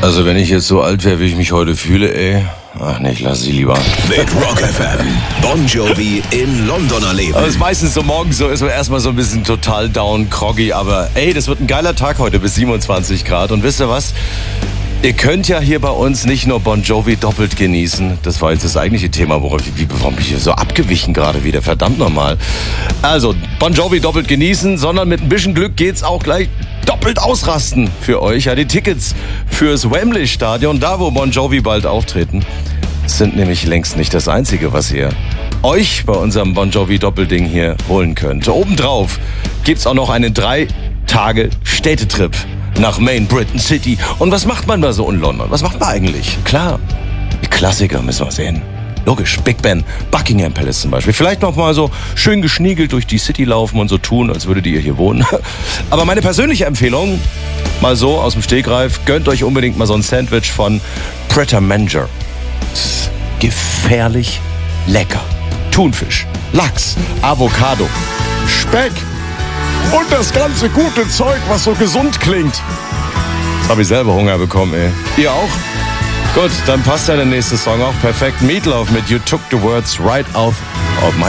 Also wenn ich jetzt so alt wäre, wie ich mich heute fühle, ey. Ach nee, ich lasse sie lieber. Mit Rock FM. Bon Jovi in Londoner Leben. Also es ist meistens so morgens so, ist man erstmal so ein bisschen total down, groggy, aber ey, das wird ein geiler Tag heute bis 27 Grad. Und wisst ihr was? Ihr könnt ja hier bei uns nicht nur Bon Jovi doppelt genießen. Das war jetzt das eigentliche Thema, warum bin ich hier so abgewichen gerade wieder? Verdammt nochmal. Also, Bon Jovi doppelt genießen, sondern mit ein bisschen Glück geht's auch gleich doppelt ausrasten für euch. Ja, die Tickets fürs Wembley-Stadion, da wo Bon Jovi bald auftreten, sind nämlich längst nicht das Einzige, was ihr euch bei unserem Bon Jovi Doppelding hier holen könnt. Obendrauf gibt's auch noch einen 3-Tage-Städtetrip nach Main Britain City. Und was macht man da so in London? Was macht man eigentlich? Klar, die Klassiker müssen wir sehen. Logisch, Big Ben, Buckingham Palace zum Beispiel. Vielleicht noch mal so schön geschniegelt durch die City laufen und so tun, als würdet ihr hier wohnen. Aber meine persönliche Empfehlung, mal so aus dem Stegreif, gönnt euch unbedingt mal so ein Sandwich von Pret a Manger. Gefährlich lecker. Thunfisch, Lachs, Avocado, Speck und das ganze gute Zeug, was so gesund klingt. Jetzt habe ich selber Hunger bekommen, ey. Ihr auch? Gut, dann passt ja der nächste Song auch perfekt. Meatloaf mit You Took the Words Right Out of My